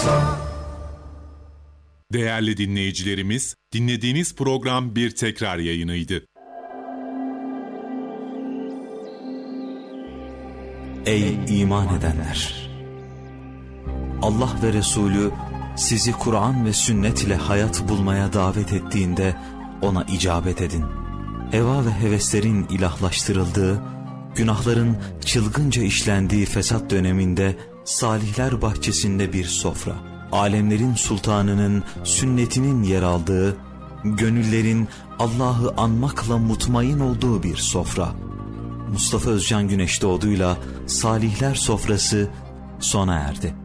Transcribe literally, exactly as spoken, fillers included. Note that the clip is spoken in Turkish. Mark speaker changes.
Speaker 1: Değerli dinleyicilerimiz, dinlediğiniz program bir tekrar yayınıydı.
Speaker 2: Ey iman edenler! Allah ve Resulü sizi Kur'an ve sünnet ile hayat bulmaya davet ettiğinde ona icabet edin. Heva ve heveslerin ilahlaştırıldığı, günahların çılgınca işlendiği fesat döneminde salihler bahçesinde bir sofra, alemlerin sultanının sünnetinin yer aldığı, gönüllerin Allah'ı anmakla mutmain olduğu bir sofra. Mustafa Özcan Güneş Doğdu'yla Salihler Sofrası sona erdi.